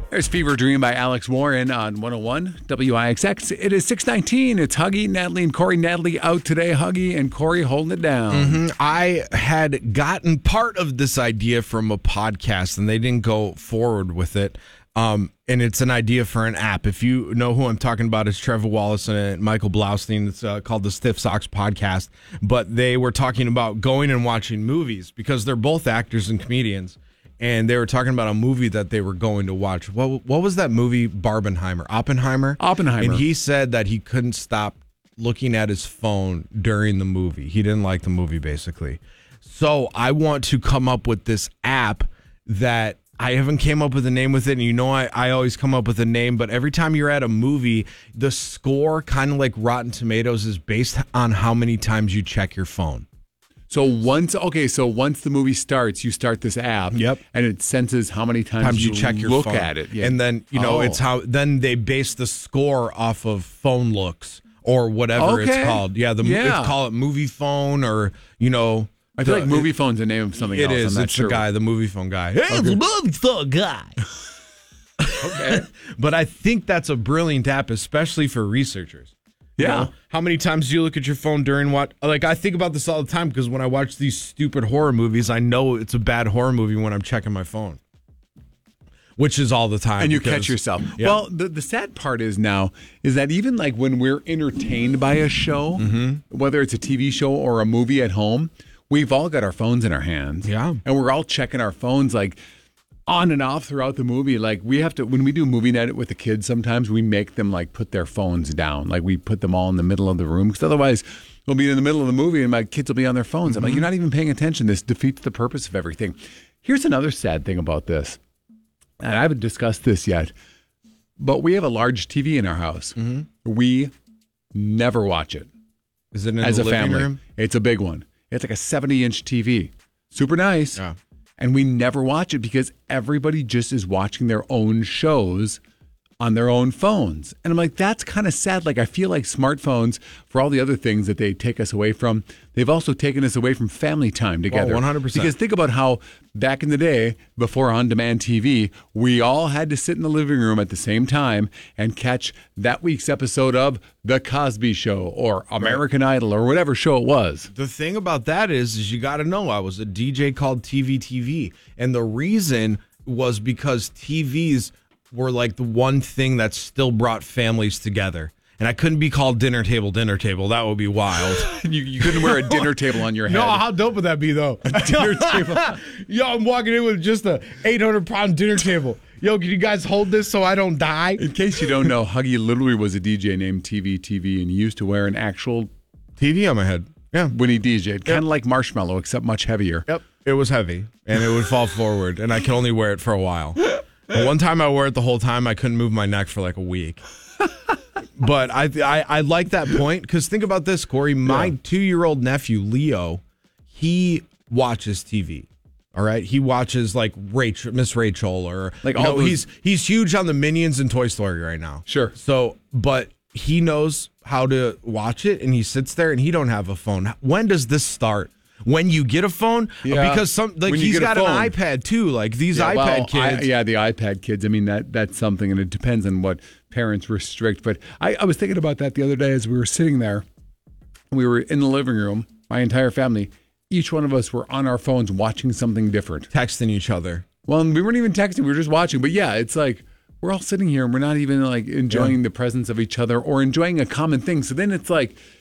There's Fever Dream by Alex Warren on 101 WIXX. It is 6:19. It's Huggy, Natalie, and Corey. Natalie out today. Huggy and Corey holding it down. I had gotten part of this idea from a podcast, and they didn't go forward with it. And it's an idea for an app. If you know who I'm talking about, it's Trevor Wallace and Michael Blaustein. It's called the Stiff Socks Podcast. But they were talking about going and watching movies because they're both actors and comedians. And they were talking about a movie that they were going to watch. What was that movie? Oppenheimer. And he said that he couldn't stop looking at his phone during the movie. He didn't like the movie, basically. So I want to come up with this app that I haven't came up with a name with it. And you know I always come up with a name. But every time you're at a movie, the score, kind of like Rotten Tomatoes, is based on how many times you check your phone. So once the movie starts, you start this app. Yep. And it senses how many times you check your look phone. at it. Yeah. And then, it's how then they base the score off of phone looks or whatever it's called. Yeah, call it movie phone or, I feel like movie phone's the name of something else. It is. I'm not it's sure. the guy, the movie phone guy. Hey, it's the movie phone guy. Okay. But I think that's a brilliant app, especially for researchers. Yeah. How many times do you look at your phone during what? Like, I think about this all the time because when I watch these stupid horror movies, I know it's a bad horror movie when I'm checking my phone, which is all the time. And you catch yourself. Yeah. Well, the sad part is that even like when we're entertained by a show, whether it's a TV show or a movie at home, we've all got our phones in our hands. Yeah. And we're all checking our phones like on and off throughout the movie. Like we have to, when we do movie night with the kids, sometimes we make them like put their phones down. Like we put them all in the middle of the room because otherwise we'll be in the middle of the movie and my kids will be on their phones. I'm like, you're not even paying attention. This defeats the purpose of everything. Here's another sad thing about this. And I haven't discussed this yet, but we have a large TV in our house. We never watch it. Is it in as the a living family? room? It's a big one. It's like a 70-inch TV. Super nice. Yeah. And we never watch it because everybody just is watching their own shows on their own phones. And I'm like, that's kind of sad. Like, I feel like smartphones, for all the other things that they take us away from, they've also taken us away from family time together. 100%. Because think about how back in the day, before on-demand TV, we all had to sit in the living room at the same time and catch that week's episode of The Cosby Show or American Idol or whatever show it was. The thing about that is you got to know I was a DJ called TV. And the reason was because TVs were like the one thing that still brought families together. And I couldn't be called dinner table. That would be wild. You couldn't wear a dinner table on your head. No, how dope would that be, though? A dinner table. Yo, I'm walking in with just a 800-pound dinner table. Yo, can you guys hold this so I don't die? In case you don't know, Huggy literally was a DJ named TV, and he used to wear an actual TV on my head. Yeah. When he DJ'd. Kind of like Marshmallow, except much heavier. Yep. It was heavy, and it would fall forward, and I could only wear it for a while. But one time I wore it the whole time. I couldn't move my neck for like a week. But I like that point because think about this, Corey. My 2-year-old nephew, Leo, he watches TV. All right. He watches like Miss Rachel or like all those... he's huge on the Minions and Toy Story right now. Sure. So, but he knows how to watch it and he sits there and he don't have a phone. When does this start? When you get a phone? Yeah. Because he's got an iPad too. Like these iPad kids. The iPad kids. I mean, that's something, and it depends on what parents restrict. But I was thinking about that the other day as we were sitting there. We were in the living room, my entire family. Each one of us were on our phones watching something different. Texting each other. Well, we weren't even texting. We were just watching. But yeah, it's like we're all sitting here and we're not even like enjoying the presence of each other or enjoying a common thing. So then it's like